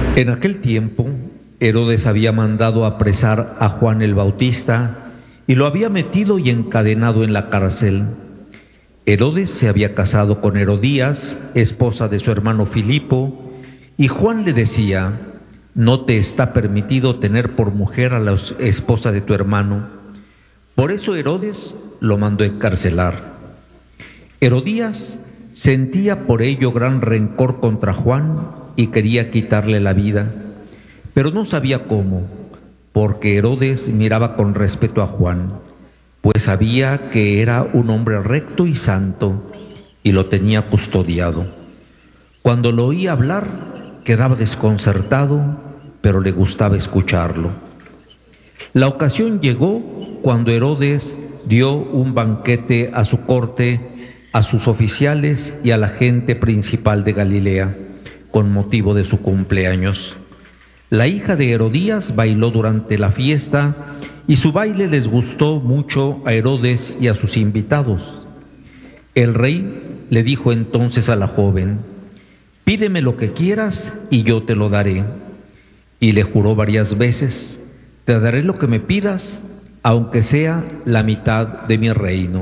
En aquel tiempo, Herodes había mandado apresar a Juan el Bautista y lo había metido y encadenado en la cárcel. Herodes se había casado con Herodías, esposa de su hermano Filipo, y Juan le decía: no te está permitido tener por mujer a la esposa de tu hermano. Por eso Herodes lo mandó encarcelar. Herodías sentía por ello gran rencor contra Juan y quería quitarle la vida, pero no sabía cómo, porque Herodes miraba con respeto a Juan, pues sabía que era un hombre recto y santo y lo tenía custodiado. Cuando lo oía hablar, quedaba desconcertado, pero le gustaba escucharlo. La ocasión llegó cuando Herodes dio un banquete a su corte, a sus oficiales y a la gente principal de Galilea, con motivo de su cumpleaños. La hija de Herodías bailó durante la fiesta y su baile les gustó mucho a Herodes y a sus invitados. El rey le dijo entonces a la joven: pídeme lo que quieras y yo te lo daré. Y le juró varias veces: te daré lo que me pidas, aunque sea la mitad de mi reino.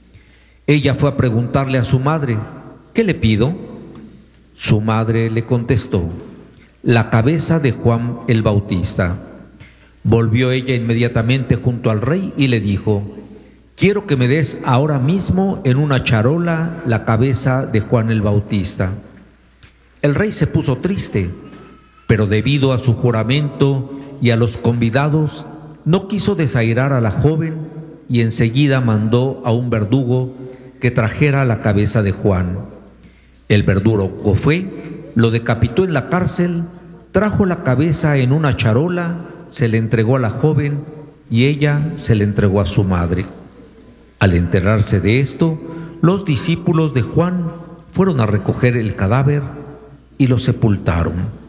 Ella fue a preguntarle a su madre: ¿qué le pido? Su madre le contestó: la cabeza de Juan el Bautista. Volvió ella inmediatamente junto al rey y le dijo: quiero que me des ahora mismo en una charola la cabeza de Juan el Bautista. El rey se puso triste, pero debido a su juramento y a los convidados, no quiso desairar a la joven y enseguida mandó a un verdugo que trajera la cabeza de Juan. El verdugo fue, lo decapitó en la cárcel, trajo la cabeza en una charola, se le entregó a la joven y ella se le entregó a su madre. Al enterarse de esto, los discípulos de Juan fueron a recoger el cadáver y lo sepultaron.